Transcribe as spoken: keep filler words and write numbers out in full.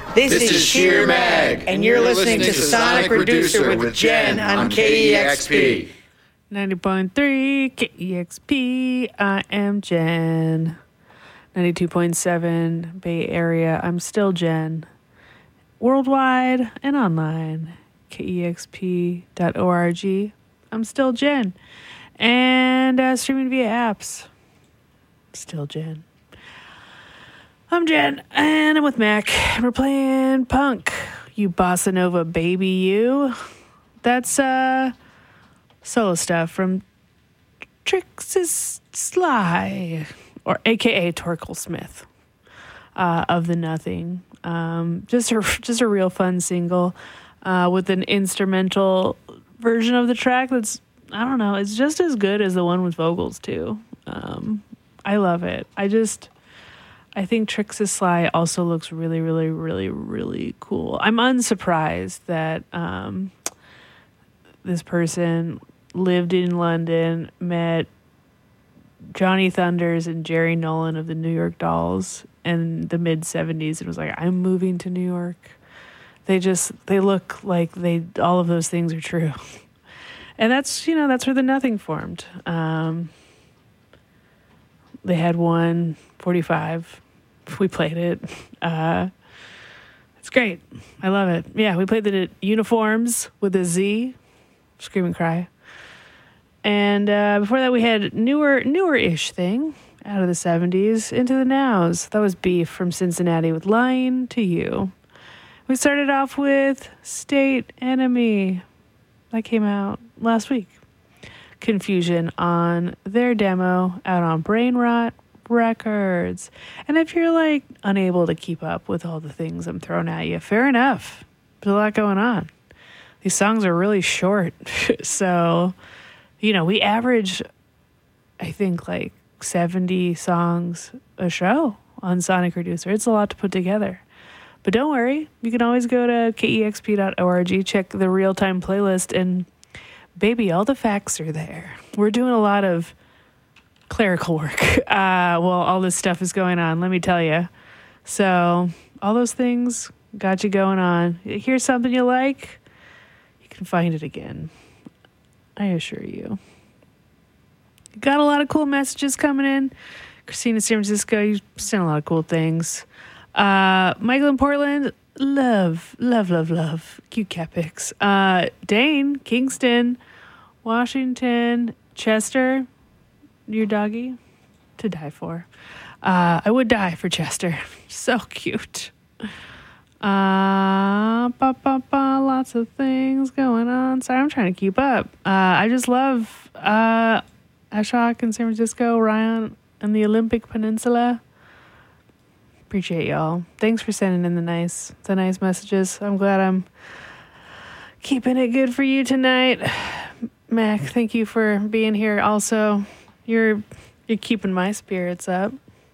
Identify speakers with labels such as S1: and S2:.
S1: This, this is Sheer Mag, and you're listening to Sonic Reducer with Jen on K E X P.
S2: ninety point three K E X P. I am Jen. ninety-two point seven Bay Area. I'm still Jen. Worldwide and online. K E X P dot org. I'm still Jen. And uh, streaming via apps. Still Jen. I'm Jen, and I'm with Mac, and we're playing Punk. You bossa nova baby, you. That's uh solo stuff from Trix's Sly, or A K A Torkel Smith, uh, of the Nothing. Um, just a just a real fun single, uh, with an instrumental version of the track that's, I don't know, it's just as good as the one with vocals too. Um, I love it. I just. I think Trix's Sly also looks really, really, really, really cool. I'm unsurprised that um, this person lived in London, met Johnny Thunders and Jerry Nolan of the New York Dolls in the mid seventies and was like, I'm moving to New York. They just, they look like they, all of those things are true. And that's, you know, that's where the Nothing formed. Um, they had one forty-five. We played it. Uh, it's great. I love it. Yeah, we played the Uniforms with a Z. Scream and Cry. And uh, before that, we had newer, newer-ish thing out of the seventies into the nows. That was Beef from Cincinnati with Lying to You. We started off with State Enemy. That came out last week. Confusion on their demo out on Brain Rot Records. And if you're like unable to keep up with all the things I'm throwing at you, fair enough. There's a lot going on. These songs are really short. So, you know, we average, I think, like seventy songs a show on Sonic Reducer. It's a lot to put together. But don't worry, you can always go to K E X P dot org, check the real-time playlist, and baby, all the facts are there. We're doing a lot of clerical work uh, while all this stuff is going on, let me tell you. So all those things got you going on. Here's something you like, you can find it again. I assure you. Got a lot of cool messages coming in. Christina San Francisco, you sent a lot of cool things. Uh, Michael in Portland, love, love, love, love. Cute cat pics. Uh, Dane, Kingston, Washington, Chester, your doggy, to die for. Uh, I would die for Chester. So cute. Uh, ba, ba, ba, lots of things going on. Sorry, I'm trying to keep up. Uh, I just love uh, Ashok in San Francisco, Ryan and the Olympic Peninsula. Appreciate y'all. Thanks for sending in the nice, the nice messages. I'm glad I'm keeping it good for you tonight. Mac, thank you for being here. Also, you're you're keeping my spirits up.